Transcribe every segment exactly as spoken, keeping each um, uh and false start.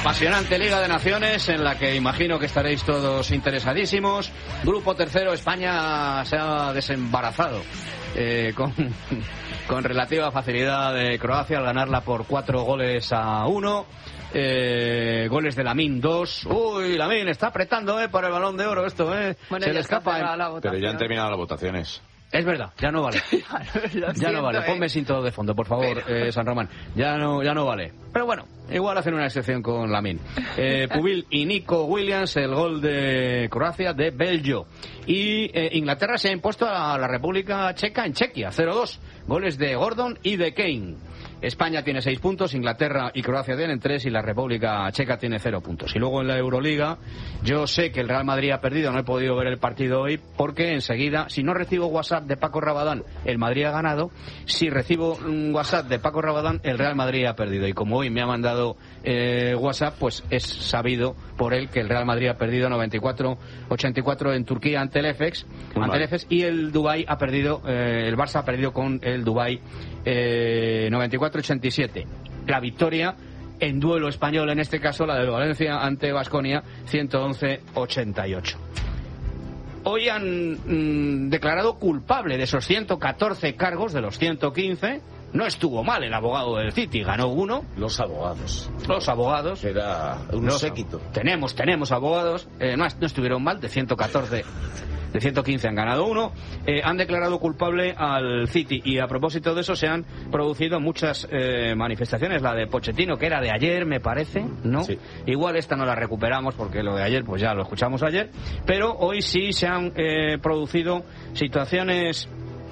Apasionante Liga de Naciones en la que imagino que estaréis todos interesadísimos. Grupo tercero, España se ha desembarazado eh, con, con relativa facilidad de Croacia al ganarla por cuatro goles a uno. Eh, goles de Lamine, dos. Uy, Lamine está apretando eh, para el Balón de Oro esto, eh. Bueno, se le está escapa. la Pero ya han terminado las votaciones. Es verdad, ya no vale. ya Ya no vale. eh. Ponme sin todo de fondo, por favor, eh, San Román. Ya no, ya no vale. Pero bueno, igual hacen una excepción con Lamine. Eh, Pubil y Nico Williams, el gol de Croacia, de Belgio. Y eh, Inglaterra se ha impuesto a la República Checa en Chequia, cero dos. Goles de Gordon y de Kane. España tiene seis puntos, Inglaterra y Croacia tienen tres y la República Checa tiene cero puntos. Y luego en la Euroliga, yo sé que el Real Madrid ha perdido, no he podido ver el partido hoy porque enseguida, si no recibo WhatsApp de Paco Rabadán, el Madrid ha ganado. Si recibo un WhatsApp de Paco Rabadán, el Real Madrid ha perdido. Y como hoy me ha mandado eh, WhatsApp, pues es sabido por él que el Real Madrid ha perdido noventa y cuatro ochenta y cuatro en Turquía ante el Efes, ante el Efes y el Dubái ha perdido, eh, el Barça ha perdido con el Dubái eh, noventa y cuatro ochenta y siete. La victoria en duelo español, en este caso la de Valencia ante Baskonia, ciento once ochenta y ocho. Hoy han mm, declarado culpable de esos ciento catorce cargos, de los ciento quince. No estuvo mal el abogado del City, ganó uno. Los abogados. Los abogados. Era un Los, séquito. Tenemos, tenemos abogados. Eh, no, no estuvieron mal, de ciento catorce. De ciento quince han ganado uno. Eh, han declarado culpable al City y a propósito de eso se han producido muchas eh, manifestaciones. La de Pochettino, que era de ayer, me parece, ¿no? Sí. Igual esta no la recuperamos porque lo de ayer pues ya lo escuchamos ayer. Pero hoy sí se han eh, producido situaciones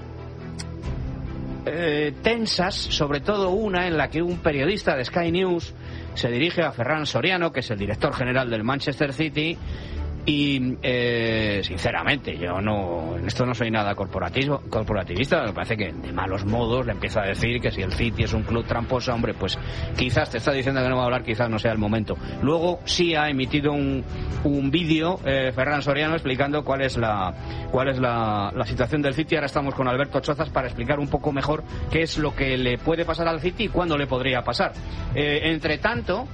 eh, tensas, sobre todo una en la que un periodista de Sky News se dirige a Ferran Soriano, que es el director general del Manchester City. Y eh, sinceramente yo no en esto no soy nada corporativo, corporativista. Me parece que de malos modos le empieza a decir que si el City es un club tramposo, hombre, pues quizás te está diciendo que no va a hablar, quizás no sea el momento. Luego sí ha emitido un, un vídeo eh, Ferran Soriano explicando cuál es la cuál es la, la situación del City. Ahora estamos con Alberto Chozas para explicar un poco mejor qué es lo que le puede pasar al City y cuándo le podría pasar. Eh, entre tanto,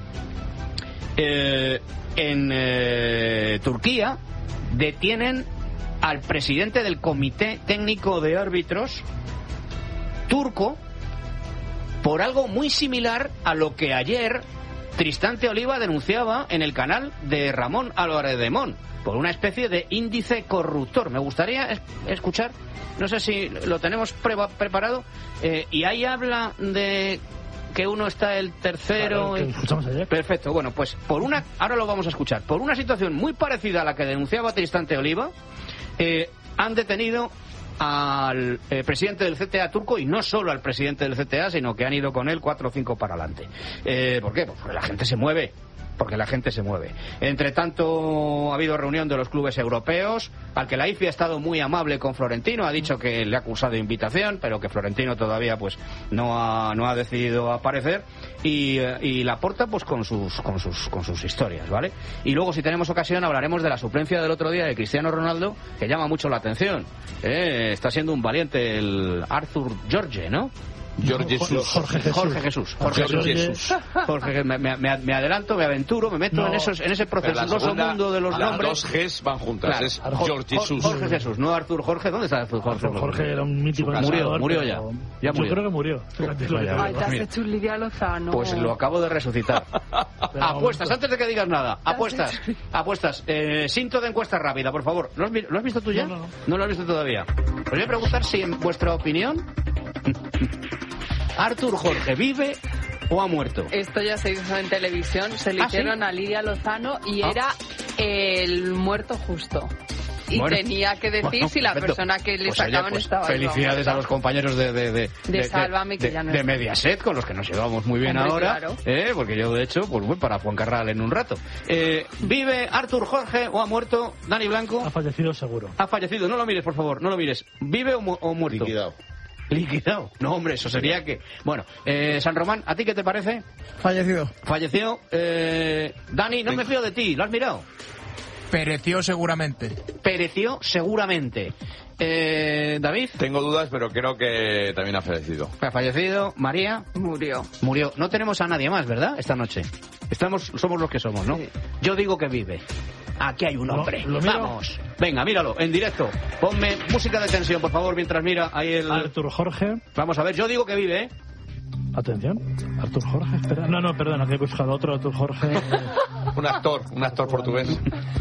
eh, en eh, Turquía detienen al presidente del Comité Técnico de Árbitros turco por algo muy similar a lo que ayer Tristán Oliva denunciaba en el canal de Ramón Álvarez de Mon, por una especie de índice corruptor. Me gustaría es- escuchar, no sé si lo tenemos pre- preparado, eh, y ahí habla de que uno está el tercero. Claro, que escuchamos ayer. Perfecto, bueno, pues por una, ahora lo vamos a escuchar, por una situación muy parecida a la que denunciaba Tristán Oliva, eh, han detenido al eh, presidente del C T A turco, y no solo al presidente del C T A, sino que han ido con él cuatro o cinco para adelante. Eh, ¿Por qué? Pues porque la gente se mueve. Porque la gente se mueve. Entre tanto, ha habido reunión de los clubes europeos, al que la I F I ha estado muy amable con Florentino, ha dicho que le ha acusado de invitación, pero que Florentino todavía pues no ha, no ha decidido aparecer, y, eh, y Laporta pues con sus, con sus con sus historias, ¿vale? Y luego, si tenemos ocasión, hablaremos de la suplencia del otro día de Cristiano Ronaldo, que llama mucho la atención. Eh, está siendo un valiente el Arthur George, ¿no? Jorge Jesús. Jorge Jesús. Jorge Jesús. Jorge Jorge Jesús. Jorge, me, me, me adelanto, me aventuro, me meto No. en esos en ese Pero la procesuoso segunda, mundo de los las nombres. dos Gs van juntas. Claro. Es Jor- Jorge Jor- Jesús. Jorge Jesús, no Arthur Jorge. ¿Dónde está Arthur Jorge? Jorge era un mítico Murió, entrenador, murió pero ya. Ya murió. Yo creo que murió. Fíjate lo que Vaya, te Ay, digo. te has mira. hecho un Lidia Lozano. Pues lo acabo de resucitar. Pero Apuestas, vamos, antes de que digas nada. Apuestas, apuestas. Eh, Cinto de encuesta rápida, por favor. ¿Lo has, vi- ¿Lo has visto tú ya? No, no, no. No lo has visto todavía. Os voy a preguntar si, en vuestra opinión, Arthur Jorge vive o ha muerto. Esto ya se hizo en televisión, se lo ¿Ah, sí? hicieron a Lidia Lozano y Ah. era el muerto justo. Y Bueno, tenía que decir bueno, si la perfecto. persona que le Pues, oye, sacaban pues, estaba viva o felicidades muerta. a los compañeros de de, de, De Sálvame, que de- ya no de está. Mediaset, con los que nos llevamos muy bien Hombre, ahora, claro. eh, porque yo de hecho pues voy para Fuencarral en un rato. Eh, ¿Vive Arthur Jorge o ha muerto? Dani Blanco Ha fallecido seguro. ha fallecido. No lo mires, por favor, no lo mires. ¿Vive o, mu- o muerto? Liquidado. Liquidado. No, hombre, eso sería que... Bueno, eh, San Román, ¿a ti qué te parece? Fallecido. Falleció. Eh, Dani, no me fío de ti, ¿lo has mirado? Pereció seguramente. Pereció seguramente. Eh, David. Tengo dudas, pero creo que también ha fallecido. Ha fallecido. María. Murió. Murió. No tenemos a nadie más, ¿verdad? Esta noche. Estamos, somos los que somos, ¿no? Sí. Yo digo que vive. Aquí hay un ¿Lo- hombre. lo miro? Vamos. Venga, míralo, en directo. Ponme música de tensión, por favor, mientras mira ahí el... Artur Jorge. Vamos a ver, yo digo que vive, ¿eh? Atención. Artur Jorge, espera. No, no, perdona, que he buscado otro Artur Jorge. Un actor, un actor portugués.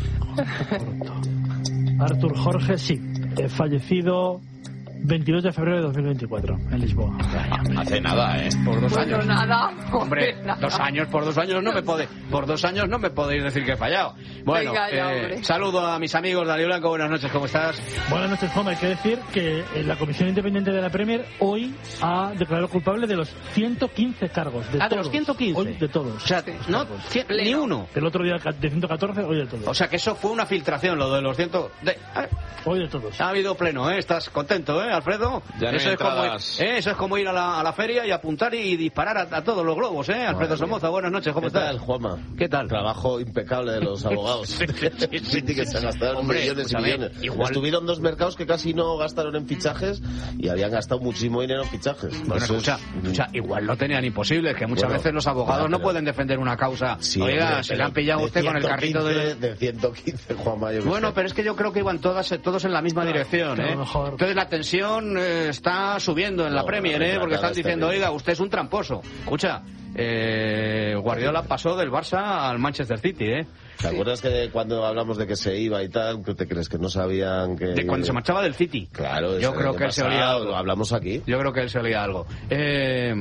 Artur Jorge, sí. He fallecido veintidós de febrero de dos mil veinticuatro en Lisboa. Hace nada, ¿eh? Por dos Bueno, años. nada. Hombre, nada. dos años, por dos años no me podéis, por dos años no me podéis decir que he fallado. Bueno, Venga ya, eh, hombre. saludo a mis amigos, Dani Blanco, buenas noches, ¿cómo estás? Buenas noches, Juan. Hay que decir que eh, la Comisión Independiente de la Premier hoy ha declarado culpable de los ciento quince cargos. De Ah, de todos. los ciento quince. Hoy de todos. O sea, no, cien- ni uno. El otro día de ciento catorce, hoy de todos. O sea que eso fue una filtración, lo de los ciento... De... ah, Hoy de todos. Ha habido pleno, ¿eh? ¿Estás contento, eh, Alfredo? Ya no eso, hay es como, entradas. eh, eso es como ir a la, a la feria y apuntar y disparar a, a todos los globos, ¿eh? Alfredo Somoza, buenas noches, ¿cómo ¿Qué estás? tal, Juanma? ¿Qué tal? Trabajo impecable de los abogados. Sí, sí, sí, sí, que se gastaron Hombre, millones y escúchame, millones. igual- Estuvieron dos mercados que casi no gastaron en fichajes y habían gastado muchísimo dinero en fichajes. Bueno, Eso escucha, es- escucha, igual lo tenían imposible, que muchas Bueno, veces los abogados ya, no pero- pueden defender una causa. Sí, Oiga, hombre, se pero le han pillado de usted con el carrito de... de ciento quince, Juanma. yo qué Bueno, sé. pero es que yo creo que iban todas, todos en la misma Claro, dirección, que a ¿eh? lo mejor- Entonces la tensión eh, está subiendo en la No, Premier, la ¿eh? Porque están retratada diciendo, está bien. oiga, usted es un tramposo. Escucha, eh, Guardiola pasó del Barça al Manchester City, ¿eh? ¿Te acuerdas que cuando hablamos de que se iba y tal, tú te crees que no sabían que... De cuando se marchaba del City. Claro, Yo eso creo el que año él se olía pasado, algo. Lo hablamos aquí. Yo creo que él se olía algo. Eh,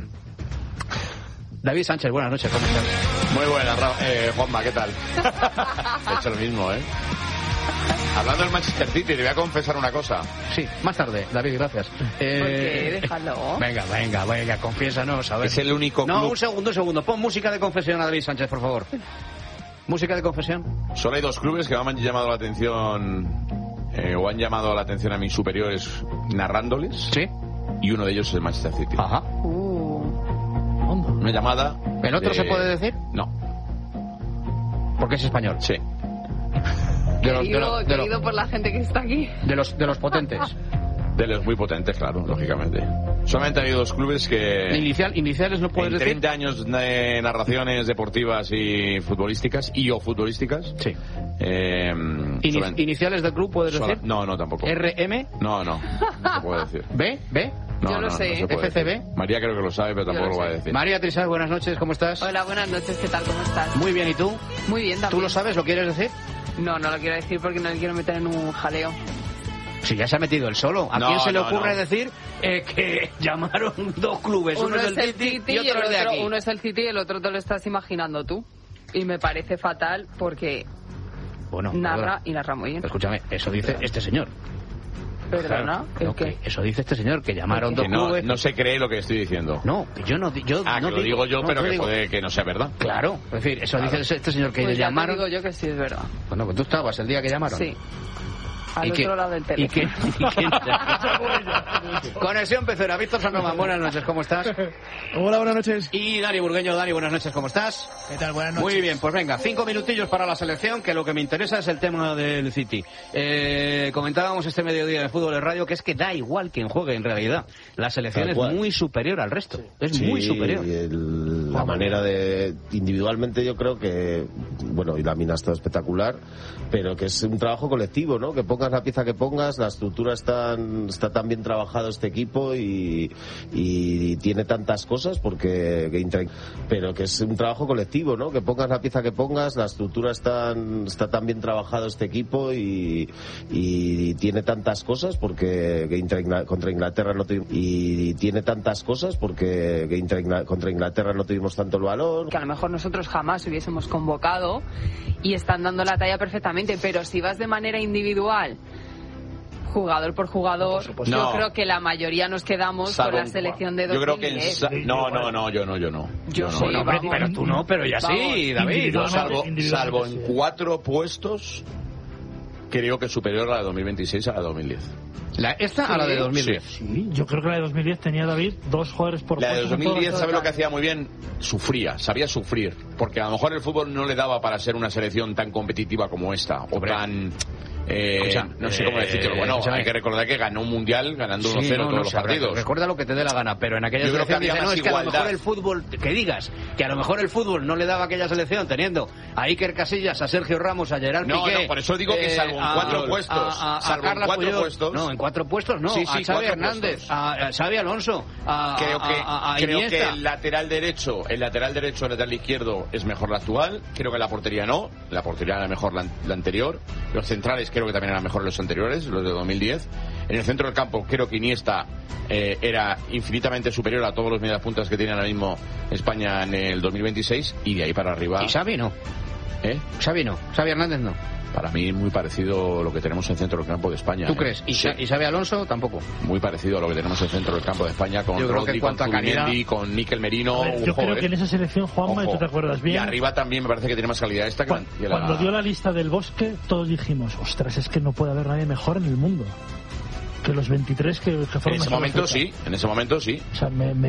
David Sánchez, buenas noches, ¿cómo estás? Muy buena, Ra- eh, Juanma, ¿qué tal? He hecho lo mismo, ¿eh? Hablando del Manchester City, te voy a confesar una cosa. Sí, más tarde, David, gracias. Eh, ¿Por qué? Déjalo. Venga, venga, venga, confiésanos, a ver. Es el único No, club... un segundo, un segundo. Pon música de confesión a David Sánchez, por favor. Música de confesión. Solo hay dos clubes que me han llamado la atención... eh, o han llamado la atención a mis superiores narrándoles. Sí. Y uno de ellos es el Manchester City. Ajá. Uh, Hondo. Una llamada... ¿El otro de- se puede decir? No, Porque es español. sí. De los, de, querido, los- de los- querido por la gente que está aquí. de los, de los potentes. De los muy potentes, claro, lógicamente. Solamente ha habido dos clubes que... Inicial, iniciales no puedes En decir. treinta años de narraciones deportivas y futbolísticas, y o futbolísticas. Sí. Eh, Ini- solamente- iniciales del club puedes sola- decir. No, no, tampoco. R M, No, no, no se puede decir. B, B. No, Yo lo no, sé. no se puede F C B. decir. María creo que lo sabe, pero Yo tampoco lo lo va a sé. decir. María Trisal, buenas noches, ¿cómo estás? Hola, buenas noches, ¿qué tal? ¿Cómo estás? Muy bien, ¿y tú? Muy bien también. ¿Tú lo sabes? ¿Lo quieres decir? No, no lo quiero decir porque no le quiero meter en un jaleo. Si ya se ha metido él solo. ¿A No, quién se le no, ocurre no. decir eh, que llamaron dos clubes? Uno, es del City, y otro es de otro, aquí. uno es el City y el otro te lo estás imaginando tú. Y me parece fatal porque Bueno, narra perdona. y narra muy bien. Escúchame, eso dice este señor. Perdona, ¿el No, qué? que eso dice este señor, que llamaron Que dos no, clubes. no se cree lo que estoy diciendo. No, que yo no, di- yo Ah, no que lo digo yo, no, pero te que digo. puede que no sea verdad. Claro, es decir, eso Claro. dice este señor que Pues le ya te llamaron. digo yo que sí es verdad. Bueno, pues tú estabas el día que llamaron. Sí. Al ¿Y otro qué- lado del ¿Y teléfono. qué? ¿Y qué- Conexión Pecera, Víctor San Román, buenas noches, ¿cómo estás? Hola, buenas noches. Y Dani Burgueño, Dani, buenas noches, ¿cómo estás? ¿Qué tal? Buenas noches. Muy bien, pues venga, cinco minutillos para la selección, que lo que me interesa es el tema del City. Eh, comentábamos este mediodía de Fútbol de Radio que es que da igual quien juegue en realidad. La selección Tal es cual. muy superior al resto, es Sí, muy superior. y el- la manera de... Individualmente yo creo que... Bueno, y la mina ha estado espectacular, pero que es un trabajo colectivo, ¿no? Que pongas la pieza que pongas, la estructura está, está tan bien trabajado este equipo y, y tiene tantas cosas porque... que inter- pero que es un trabajo colectivo, ¿no? Que pongas la pieza que pongas, la estructura está, está tan bien trabajado este equipo y, y tiene tantas cosas porque que inter- contra Inglaterra no tuvimos... Y tiene tantas cosas porque que inter- contra Inglaterra no tuvimos tanto el balón. Que a lo mejor nosotros jamás hubiésemos convocado y están dando la talla perfectamente, pero si vas de manera individual, jugador por jugador, yo No. creo que la mayoría nos quedamos Salvo con la en- selección de dos Yo creo que... mil en diez. sa- No, no, no, yo no, yo no. Yo no, sí, no. Hombre, vamos. pero tú no, pero ya sí, Vamos. David. Yo Individual. salvo, individualmente, salvo en sí. cuatro puestos, creo que superior a la de dos mil veintiséis a la de dos mil diez. La, ¿Esta ¿Sí? a la de dos mil diez? Sí. Sí, yo creo que la de dos mil diez tenía, David, dos jugadores por La de puesto en dos mil diez, todas las ¿sabe lo que edades. hacía muy bien? Sufría, sabía sufrir. Porque a lo mejor el fútbol no le daba para ser una selección tan competitiva como esta. O Hombre. tan... Eh, Escucha, no sé eh, cómo decirlo. Bueno, escúchame. hay que recordar que ganó un mundial ganando uno Sí, cero no, todos no, los sabrá, partidos. Recuerda lo que te dé la gana, pero en aquella Yo creo que selección había dice, no, más es que a lo mejor igualdad. el fútbol, que digas, que a lo mejor el fútbol no le daba a aquella selección teniendo a Iker Casillas, a Sergio Ramos, a Gerard No, Piqué... no, por eso digo que salvo en a- cuatro puestos, a- a- a salvo en Carla cuatro Puyol. puestos. No, en cuatro puestos no, Sí, sí, a Xavi cuatro Hernández, puestos. a, a Xavi Alonso, a, Creo que, a, a creo que Iniesta. el lateral derecho, el lateral derecho, el lateral izquierdo es mejor la actual. Creo que la portería no, la portería era mejor la, la anterior. Los centrales creo que también eran mejor los anteriores, los de dos mil diez. En el centro del campo creo que Iniesta eh, era infinitamente superior a todos los mediapuntas que tiene ahora mismo España en el dos mil veintiséis, y de ahí para arriba. Y Xavi no, ¿eh? Xavi no, Xavi Hernández no. Para mí muy parecido a lo que tenemos en el centro del campo de España. ¿Tú ¿eh? crees? ¿Y, Sí. Xa- y Xavi Alonso tampoco? Muy parecido a lo que tenemos en el centro del campo de España con Yo creo que Rodri, en con cuanto a calidad- Zubimendi, con Mikel Merino. A ver, un yo creo joven. que en esa selección, Juanma, y Ojo. tú te acuerdas bien. Y arriba también me parece que tiene más calidad esta que Cuan- que la- Cuando dio la lista del Bosque, todos dijimos, ostras, es que no puede haber nadie mejor en el mundo que los veintitrés que, que En forman ese esa momento África. sí, en ese momento sí. O sea, me, me